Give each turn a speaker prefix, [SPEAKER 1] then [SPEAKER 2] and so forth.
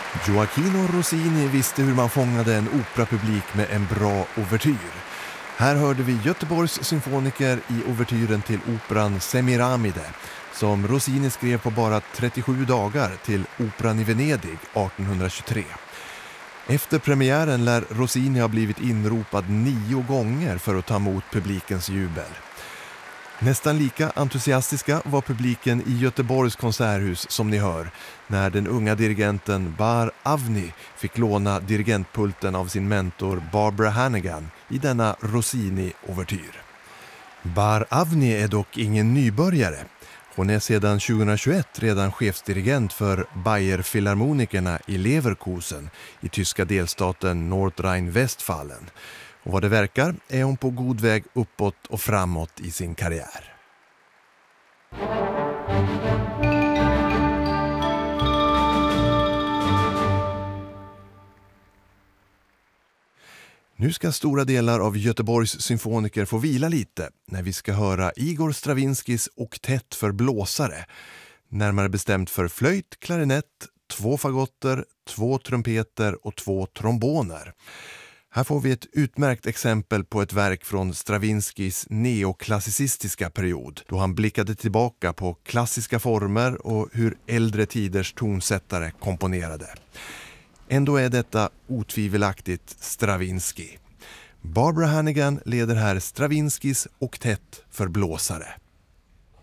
[SPEAKER 1] Gioachino Rossini visste hur man fångade en operapublik med en bra ouvertyr. Här hörde vi Göteborgs symfoniker i ouvertyren till operan Semiramide, som Rossini skrev på bara 37 dagar till operan i Venedig 1823. Efter premiären lär Rossini ha blivit inropad 9 gånger för att ta emot publikens jubel. Nästan lika entusiastiska var publiken i Göteborgs konserthus som ni hör, när den unga dirigenten Bar Avni fick låna dirigentpulten av sin mentor Barbara Hannigan i denna Rossini-ouvertyr. Bar Avni är dock ingen nybörjare. Hon är sedan 2021 redan chefsdirigent för Bayer-filharmonikerna i Leverkusen i tyska delstaten Nordrhein-Westfalen. Och vad det verkar är hon på god väg uppåt och framåt i sin karriär. Nu ska stora delar av Göteborgs symfoniker få vila lite när vi ska höra Igor Stravinskys oktett för blåsare. Närmare bestämt för flöjt, klarinett, 2 fagotter, 2 trumpeter och 2 tromboner. Här får vi ett utmärkt exempel på ett verk från Stravinskys neoklassicistiska period, då han blickade tillbaka på klassiska former och hur äldre tiders tonsättare komponerade. Ändå är detta otvivelaktigt Stravinsky. Barbara Hannigan leder här Stravinskys oktett för blåsare.